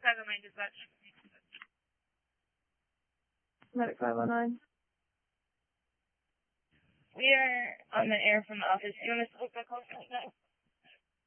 509 dispatch. Medic 509. We are on the air from the office. Do you want us to book that call right now?